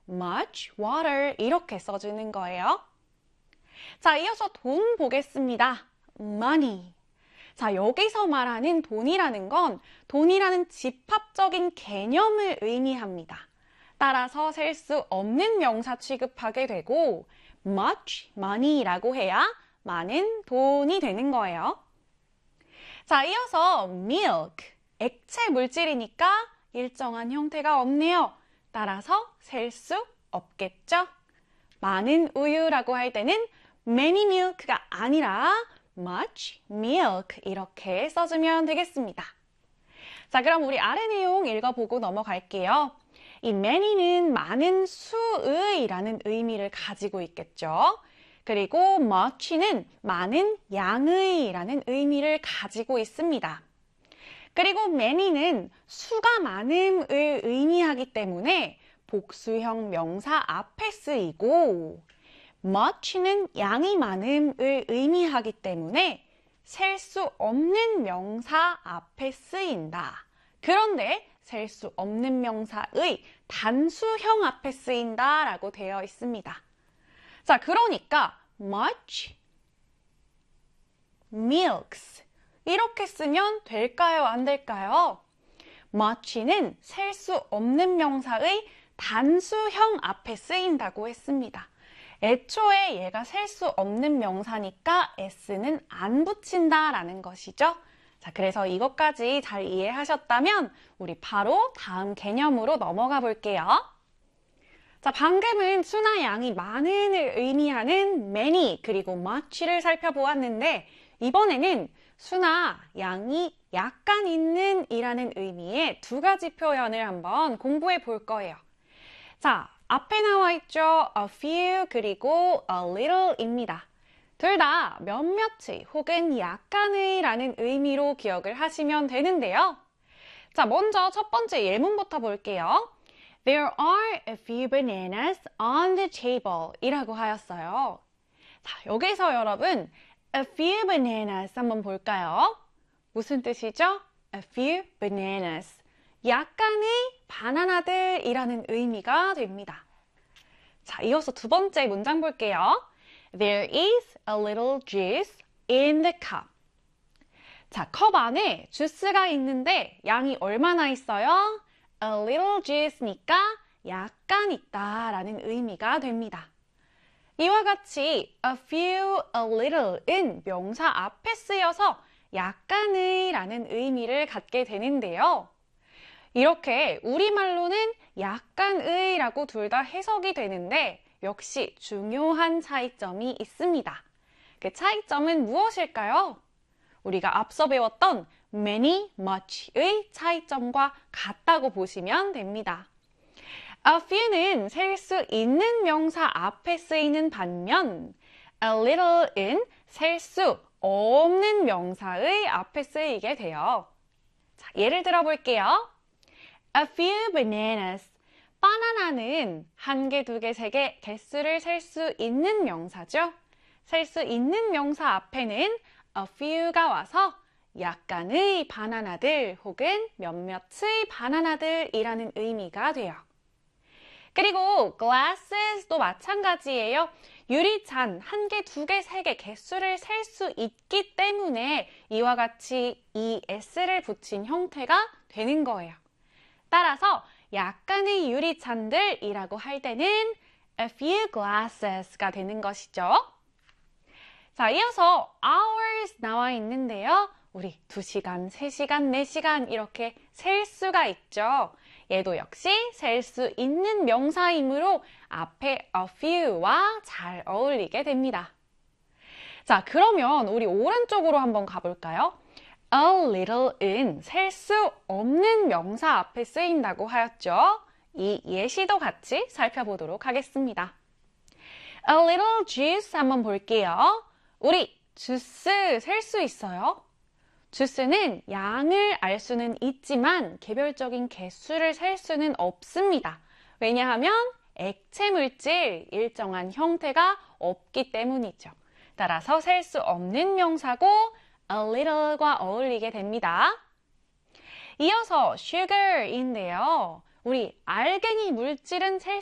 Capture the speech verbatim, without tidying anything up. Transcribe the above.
much water 이렇게 써주는 거예요. 자, 이어서 돈 보겠습니다. money. 자, 여기서 말하는 돈이라는 건 돈이라는 집합적인 개념을 의미합니다. 따라서 셀 수 없는 명사 취급하게 되고 much money라고 해야 많은 돈이 되는 거예요. 자, 이어서 milk. 액체 물질이니까 일정한 형태가 없네요. 따라서 셀 수 없겠죠? 많은 우유라고 할 때는 many milk가 아니라 much milk 이렇게 써주면 되겠습니다. 자, 그럼 우리 아래 내용 읽어보고 넘어갈게요. 이 many는 많은 수의라는 의미를 가지고 있겠죠. 그리고 much는 많은 양의라는 의미를 가지고 있습니다. 그리고 many는 수가 많음을 의미하기 때문에 복수형 명사 앞에 쓰이고 much는 양이 많음을 의미하기 때문에 셀 수 없는 명사 앞에 쓰인다. 그런데 셀 수 없는 명사의 단수형 앞에 쓰인다 라고 되어 있습니다. 자, 그러니까 much milks 이렇게 쓰면 될까요? 안 될까요? much는 셀 수 없는 명사의 단수형 앞에 쓰인다고 했습니다. 애초에 얘가 셀 수 없는 명사니까 s는 안 붙인다라는 것이죠. 자, 그래서 이것까지 잘 이해하셨다면 우리 바로 다음 개념으로 넘어가 볼게요. 자, 방금은 수나 양이 많은을 의미하는 many 그리고 much를 살펴보았는데 이번에는 수나 양이 약간 있는 이라는 의미의 두 가지 표현을 한번 공부해 볼 거예요. 자, 앞에 나와 있죠. a few 그리고 a little 입니다. 둘 다 몇몇의 혹은 약간의 라는 의미로 기억을 하시면 되는데요. 자, 먼저 첫 번째 예문부터 볼게요. There are a few bananas on the table 이라고 하였어요. 자, 여기서 여러분 a few bananas 한번 볼까요? 무슨 뜻이죠? a few bananas. 약간의 바나나들이라는 의미가 됩니다. 자, 이어서 두 번째 문장 볼게요. There is a little juice in the cup. 자, 컵 안에 주스가 있는데 양이 얼마나 있어요? A little juice니까 약간 있다라는 의미가 됩니다. 이와 같이 a few, a little은 명사 앞에 쓰여서 약간의 라는 의미를 갖게 되는데요. 이렇게 우리말로는 약간의 라고 둘 다 해석이 되는데 역시 중요한 차이점이 있습니다. 그 차이점은 무엇일까요? 우리가 앞서 배웠던 many, much의 차이점과 같다고 보시면 됩니다. a few는 셀 수 있는 명사 앞에 쓰이는 반면 a little은 셀 수 없는 명사의 앞에 쓰이게 돼요. 자, 예를 들어 볼게요. A few bananas. 바나나는 한 개, 두 개, 세 개 개수를 셀 수 있는 명사죠. 셀 수 있는 명사 앞에는 a few가 와서 약간의 바나나들 혹은 몇몇의 바나나들이라는 의미가 돼요. 그리고 glasses도 마찬가지예요. 유리잔 한 개, 두 개, 세 개 개수를 셀 수 있기 때문에 이와 같이 es를 붙인 형태가 되는 거예요. 따라서 약간의 유리잔들이라고 할 때는 a few glasses가 되는 것이죠. 자, 이어서 hours 나와 있는데요. 우리 두 시간, 세 시간, 네 시간 이렇게 셀 수가 있죠. 얘도 역시 셀 수 있는 명사이므로 앞에 a few와 잘 어울리게 됩니다. 자, 그러면 우리 오른쪽으로 한번 가볼까요? A little은 셀 수 없는 명사 앞에 쓰인다고 하였죠. 이 예시도 같이 살펴보도록 하겠습니다. A little juice 한번 볼게요. 우리 주스 셀 수 있어요? 주스는 양을 알 수는 있지만 개별적인 개수를 셀 수는 없습니다. 왜냐하면 액체 물질 일정한 형태가 없기 때문이죠. 따라서 셀 수 없는 명사고 a little과 어울리게 됩니다. 이어서 sugar인데요. 우리 알갱이 물질은 셀